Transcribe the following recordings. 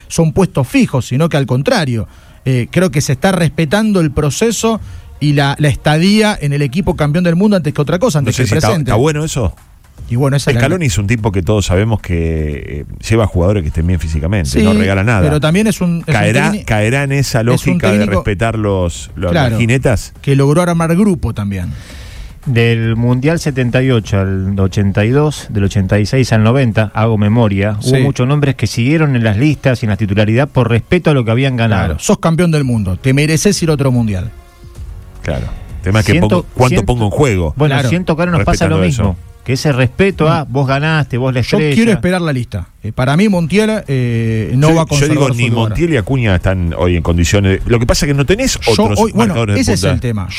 son puestos fijos, sino que al contrario, creo que se está respetando el proceso y la estadía en el equipo campeón del mundo antes que otra cosa, antes que el presente. ¿Está bueno eso? Y bueno, Scaloni es un tipo que todos sabemos que lleva jugadores que estén bien físicamente, sí, no regala nada. Pero también caerá en esa lógica de respetar las jinetas. Que logró armar grupo también. Del Mundial 78 al 82, del 86 al 90, hago memoria, hubo muchos nombres que siguieron en las listas y en la titularidad por respeto a lo que habían ganado. Claro, sos campeón del mundo, te mereces ir a otro Mundial. Claro. El tema es que cuánto pongo en juego. Bueno, claro, siento que ahora nos pasa lo mismo. Que ese respeto a vos ganaste, vos la estrella. Yo quiero esperar la lista. Para mí Montiel no va a conservar. Yo digo, ni Montiel y Acuña están hoy en condiciones. Lo que pasa es que no tenés otros marcadores de ese punta. Es el tema.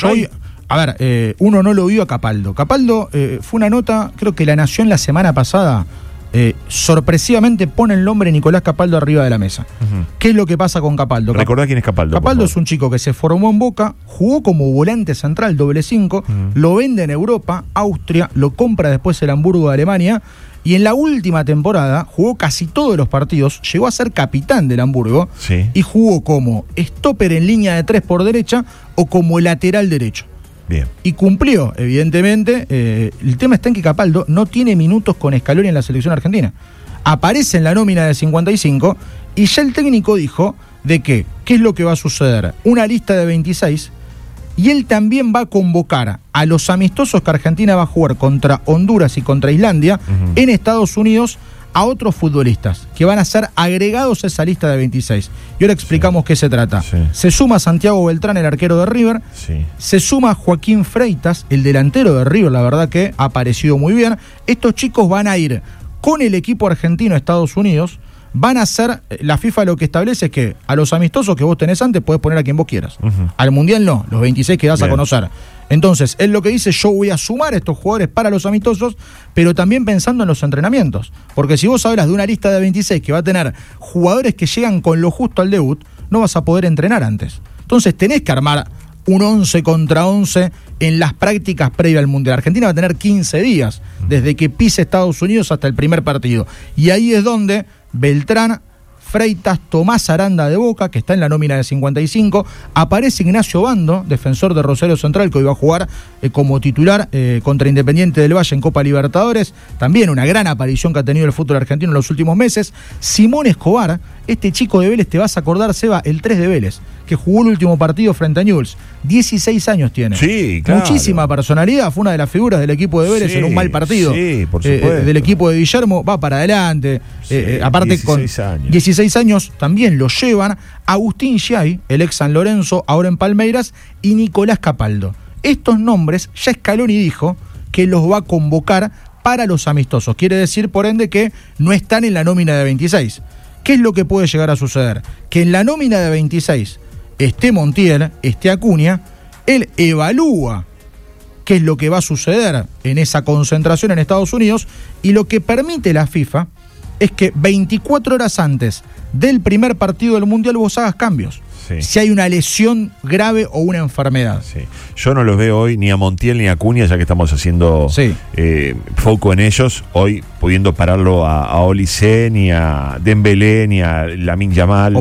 Uno no lo vio a Capaldo. Capaldo fue una nota, creo que La Nación la semana pasada sorpresivamente pone el nombre de Nicolás Capaldo arriba de la mesa. ¿Qué es lo que pasa con Capaldo? Recordá quién es Capaldo. Capaldo es un chico que se formó en Boca, jugó como volante central, doble 5, lo vende en Europa, Austria, lo compra después el Hamburgo de Alemania, y en la última temporada jugó casi todos los partidos, llegó a ser capitán del Hamburgo, y jugó como stopper en línea de 3 por derecha o como lateral derecho. Bien. Y cumplió, evidentemente. El tema está en que Capaldo no tiene minutos con Scaloni en la selección argentina. Aparece en la nómina de 55 y ya el técnico dijo de que, ¿qué es lo que va a suceder? Una lista de 26 y él también va a convocar a los amistosos que Argentina va a jugar contra Honduras y contra Islandia en Estados Unidos a otros futbolistas que van a ser agregados a esa lista de 26. Y ahora explicamos qué se trata. Se suma Santiago Beltrán, el arquero de River. Se suma Joaquín Freitas, el delantero de River, la verdad que ha aparecido muy bien. Estos chicos van a ir con el equipo argentino a Estados Unidos. Van a hacer, la FIFA lo que establece es que a los amistosos que vos tenés antes podés poner a quien vos quieras. Al Mundial no, los 26 que vas a conocer. Entonces, él lo que dice, yo voy a sumar estos jugadores para los amistosos, pero también pensando en los entrenamientos. Porque si vos hablas de una lista de 26 que va a tener jugadores que llegan con lo justo al debut, no vas a poder entrenar antes. Entonces tenés que armar un 11 contra 11 en las prácticas previas al Mundial. Argentina va a tener 15 días desde que pise Estados Unidos hasta el primer partido. Y ahí es donde Beltrán, Freitas, Tomás Aranda de Boca, que está en la nómina de 55, aparece Ignacio Bando, defensor de Rosario Central, que hoy va a jugar como titular contra Independiente del Valle en Copa Libertadores, también una gran aparición que ha tenido el fútbol argentino en los últimos meses. Simón Escobar, este chico de Vélez, te vas a acordar, Seba, el 3 de Vélez, que jugó el último partido frente a Newell's, 16 años tiene. Sí, claro. Muchísima personalidad, fue una de las figuras del equipo de Vélez en un mal partido. Sí, por supuesto. Del equipo de Guillermo, va para adelante. Aparte 16 con años. 16 años también lo llevan Agustín Giai, el ex San Lorenzo, ahora en Palmeiras, y Nicolás Capaldo. Estos nombres ya Scaloni dijo que los va a convocar para los amistosos. Quiere decir, por ende, que no están en la nómina de 26. ¿Qué es lo que puede llegar a suceder? Que en la nómina de 26 esté Montiel, esté Acuña, él evalúa qué es lo que va a suceder en esa concentración en Estados Unidos, y lo que permite la FIFA es que 24 horas antes del primer partido del Mundial vos hagas cambios. Si hay una lesión grave o una enfermedad. Yo no los veo hoy ni a Montiel ni a Acuña, ya que estamos haciendo foco en ellos, hoy pudiendo pararlo a Olise, ni a Dembélé, ni a Lamine Yamal.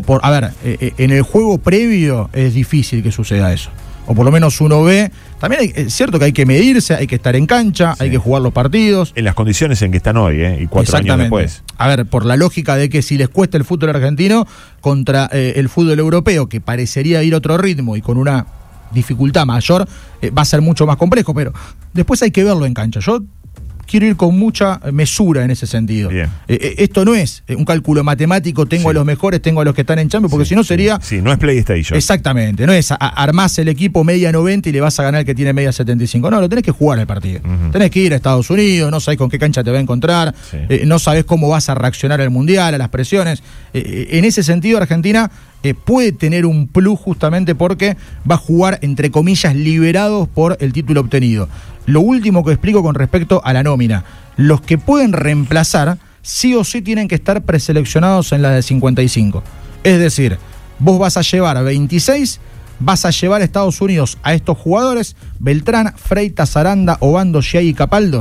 En el juego previo es difícil que suceda eso. O por lo menos uno ve. También es cierto que hay que medirse, hay que estar en cancha, hay que jugar los partidos. En las condiciones en que están hoy, y 4 años después. Por la lógica de que si les cuesta el fútbol argentino contra el fútbol europeo, que parecería ir a otro ritmo y con una dificultad mayor, va a ser mucho más complejo, pero después hay que verlo en cancha. Yo quiero ir con mucha mesura en ese sentido. Esto no es un cálculo matemático, tengo a los mejores, tengo a los que están en Champions, porque si no sería... no es PlayStation. Exactamente, no es armás el equipo media 90 y le vas a ganar el que tiene media 75. No, lo tenés que jugar el partido. Tenés que ir a Estados Unidos, no sabés con qué cancha te va a encontrar, no sabés cómo vas a reaccionar al Mundial, a las presiones. En ese sentido, Argentina puede tener un plus justamente porque va a jugar, entre comillas, liberados por el título obtenido. Lo último que explico con respecto a la nómina: los que pueden reemplazar sí o sí tienen que estar preseleccionados en la de 55. Es decir, vos vas a llevar a 26, vas a llevar a Estados Unidos a estos jugadores, Beltrán, Freitas, Aranda, Obando, Giai y Capaldo.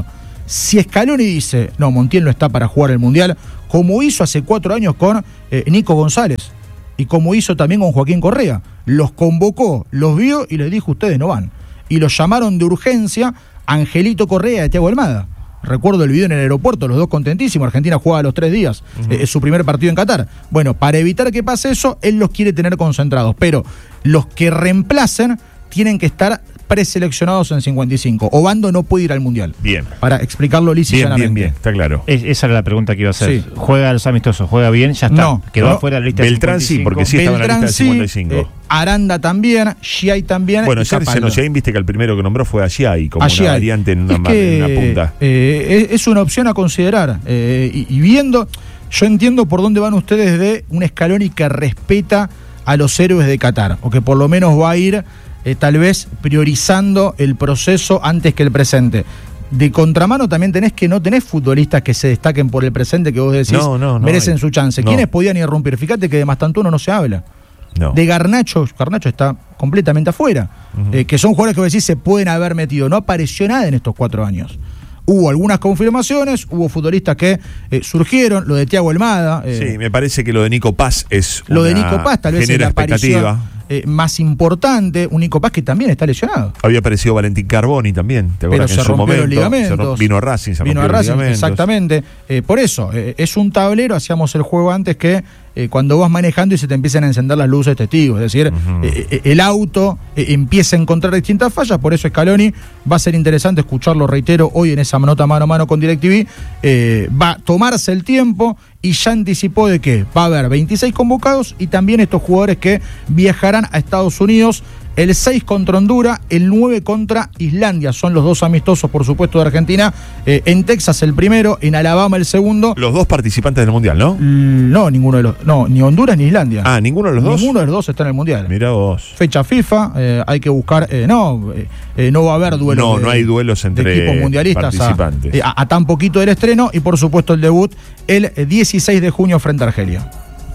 Si Scaloni dice, no, Montiel no está para jugar el Mundial, como hizo hace 4 años con Nico González, y como hizo también con Joaquín Correa, los convocó, los vio y les dijo, ustedes no van. Y los llamaron de urgencia Angelito Correa y Thiago Almada. Recuerdo el video en el aeropuerto, los dos contentísimos. Argentina juega a los 3 días, es su primer partido en Qatar. Bueno, para evitar que pase eso, él los quiere tener concentrados, pero los que reemplacen tienen que estar preseleccionados en 55. Obando no puede ir al Mundial. Bien. Para explicarlo lícitamente. Bien, está claro. Esa era la pregunta que iba a hacer. Sí. ¿Juega a los amistosos? ¿Juega bien? Ya está. No, quedó afuera de la lista Beltrán de 55. sí, porque sí estaba en la lista de 55. Aranda también, Giai también. Bueno, ayer Senosiaín, viste que el primero que nombró fue a Giai, como una variante en una punta. Es una opción a considerar. Y viendo, yo entiendo por dónde van ustedes de un Scaloni que respeta a los héroes de Qatar, o que por lo menos va a ir tal vez priorizando el proceso antes que el presente. De contramano también no tenés futbolistas que se destaquen por el presente, que vos decís merecen su chance. ¿Quiénes podían irrumpir? Fíjate que de Mastantuono no se habla. No. De Garnacho está completamente afuera. Que son jugadores que vos decís se pueden haber metido. No apareció nada en estos 4 años. Hubo algunas confirmaciones, hubo futbolistas que surgieron, lo de Thiago Almada. Sí, me parece que lo de Nico Paz es lo de Nico Paz tal vez es la aparición más importante. Un Nico Paz que también está lesionado. Había aparecido Valentín Carboni también, ¿te acuerdas? Pero se rompió los ligamentos. Vino a Racing, exactamente. Por eso, es un tablero, hacíamos el juego antes que cuando vas manejando y se te empiezan a encender las luces testigos, es decir, el auto empieza a encontrar distintas fallas. Por eso Scaloni va a ser interesante escucharlo, reitero, hoy en esa nota mano a mano con DirecTV. Va a tomarse el tiempo y ya anticipó de que va a haber 26 convocados y también estos jugadores que viajarán a Estados Unidos. El 6 contra Honduras, el 9 contra Islandia. Son los 2 amistosos, por supuesto, de Argentina. En Texas el primero, en Alabama el segundo. Los 2 participantes del Mundial, ¿no? No, ninguno de los. No, ni Honduras ni Islandia. Ah, ¿ninguno de los 2? Ninguno de los 2 está en el Mundial. Mirá vos. Fecha FIFA, hay que buscar. No va a haber duelos. No hay duelos entre equipos mundialistas participantes. a tan poquito del estreno. Y por supuesto el debut el 16 de junio frente a Argelia.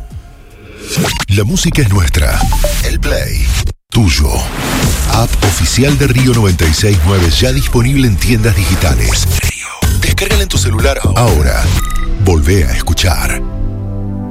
La música es nuestra. El play. Tuyo. App oficial de Río 96.9 ya disponible en tiendas digitales. Descárgala en tu celular ahora. Volvé a escuchar.